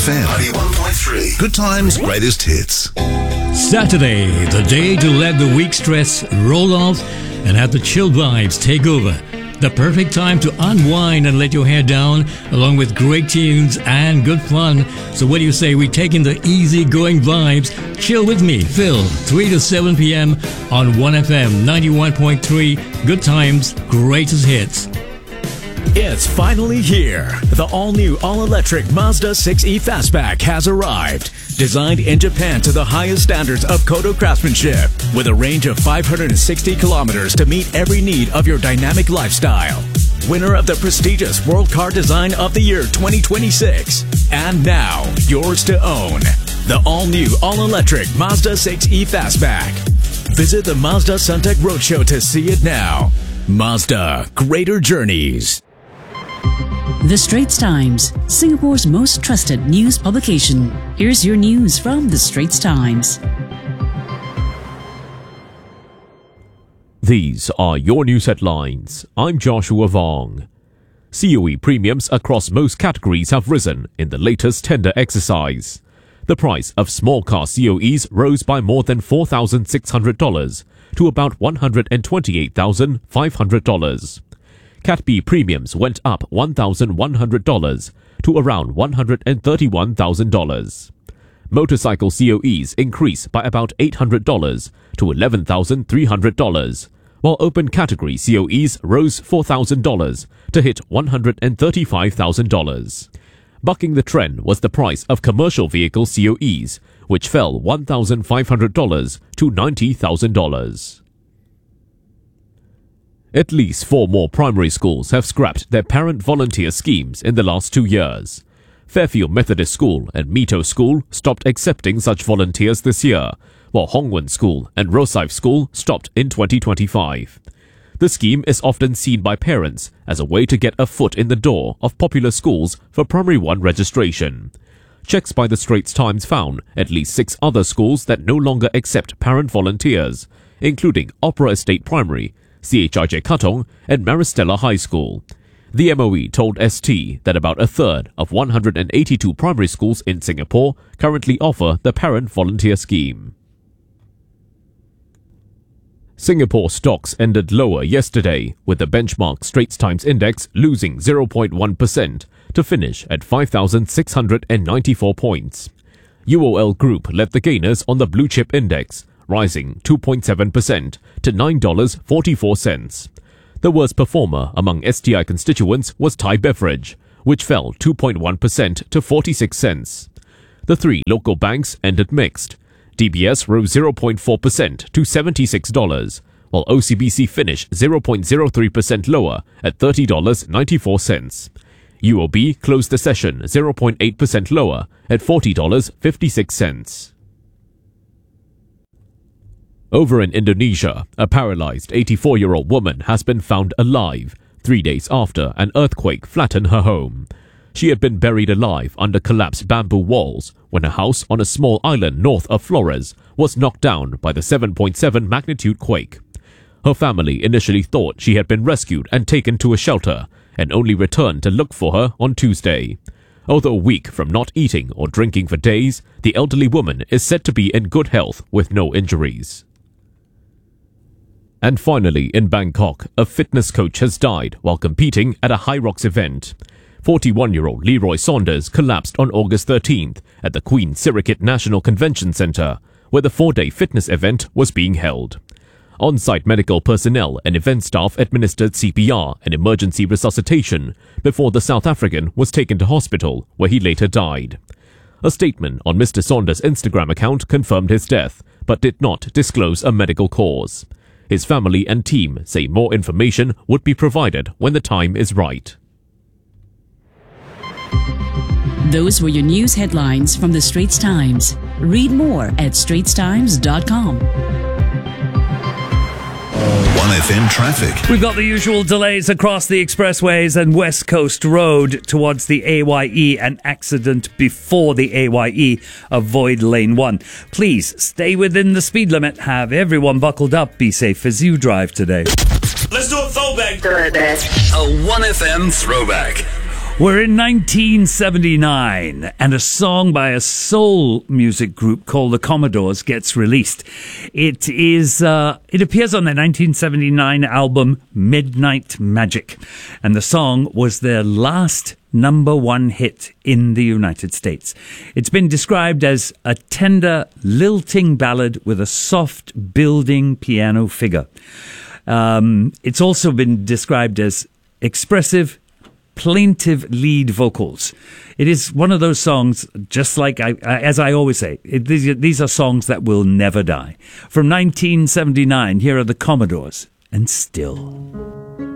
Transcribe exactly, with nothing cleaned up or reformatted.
F M ninety-one point three. Good times, greatest hits. Saturday, the day to let the week stress roll off and have the chill vibes take over. The perfect time to unwind and let your hair down, along with great tunes and good fun. So what do you say we take in the easy-going vibes? Chill with me, Phil, three to seven p.m. on one F M ninety-one point three. Good times, greatest hits. It's finally here. The all-new, all-electric Mazda six E Fastback has arrived. Designed in Japan to the highest standards of Kodo craftsmanship, with a range of five hundred sixty kilometers to meet every need of your dynamic lifestyle. Winner of the prestigious World Car Design of the Year twenty twenty-six. And now, yours to own. The all-new, all-electric Mazda six E Fastback. Visit the Mazda Suntec Roadshow to see it now. Mazda, greater journeys. The Straits Times, Singapore's most trusted news publication. Here's your news from The Straits Times. These are your news headlines. I'm Joshua Vong. C O E premiums across most categories have risen in the latest tender exercise. The price of small car C O Es rose by more than four thousand six hundred dollars to about one hundred twenty-eight thousand five hundred dollars. Cat B premiums went up one thousand one hundred dollars to around one hundred thirty-one thousand dollars. Motorcycle C O Es increased by about eight hundred dollars to eleven thousand three hundred dollars, while open category C O Es rose four thousand dollars to hit one hundred thirty-five thousand dollars. Bucking the trend was the price of commercial vehicle C O Es, which fell one thousand five hundred dollars to ninety thousand dollars. At least four more primary schools have scrapped their parent volunteer schemes in the last two years. Fairfield Methodist School and Mito School stopped accepting such volunteers this year, while Hongwen School and Rosyth School stopped in twenty twenty-five. The scheme is often seen by parents as a way to get a foot in the door of popular schools for Primary one registration. Checks by the Straits Times found at least six other schools that no longer accept parent volunteers, including Opera Estate Primary, C H I J Katong, and Maristella High School. The M O E told S T that about a third of one hundred eighty-two primary schools in Singapore currently offer the parent volunteer scheme. Singapore stocks ended lower yesterday, with the benchmark Straits Times Index losing zero point one percent to finish at five thousand six hundred ninety-four points. U O L Group led the gainers on the Blue Chip Index, rising two point seven percent to nine dollars and forty-four cents. The worst performer among S T I constituents was Thai Beverage, which fell two point one percent to forty-six cents. The three local banks ended mixed. D B S rose zero point four percent to seventy-six dollars, while O C B C finished zero point zero three percent lower at thirty dollars and ninety-four cents. U O B closed the session zero point eight percent lower at forty dollars and fifty-six cents. Over in Indonesia, a paralyzed eighty-four-year-old woman has been found alive three days after an earthquake flattened her home. She had been buried alive under collapsed bamboo walls when a house on a small island north of Flores was knocked down by the seven point seven magnitude quake. Her family initially thought she had been rescued and taken to a shelter, and only returned to look for her on Tuesday. Although weak from not eating or drinking for days, the elderly woman is said to be in good health with no injuries. And finally, in Bangkok, a fitness coach has died while competing at a High Rocks event. forty-one-year-old Leroy Saunders collapsed on August thirteenth at the Queen Sirikit National Convention Centre, where the four-day fitness event was being held. On-site medical personnel and event staff administered C P R and emergency resuscitation before the South African was taken to hospital, where he later died. A statement on Mister Saunders' Instagram account confirmed his death, but did not disclose a medical cause. His family and team say more information would be provided when the time is right. Those were your news headlines from The Straits Times. Read more at straits times dot com. one F M traffic. We've got the usual delays across the expressways and West Coast Road towards the A Y E. An accident before the A Y E. Avoid lane one. Please stay within the speed limit. Have everyone buckled up. Be safe as you drive today. Let's do a throwback. A one F M throwback. We're in nineteen seventy-nine, and a song by a soul music group called the Commodores gets released. It is, uh, it appears on their nineteen seventy-nine album Midnight Magic, and the song was their last number one hit in the United States. It's been described as a tender, lilting ballad with a soft, building piano figure. Um, it's also been described as expressive, plaintive lead vocals. It is one of those songs, just like I, as I always say, it, these, these are songs that will never die. From nineteen seventy-nine, here are the Commodores, and Still.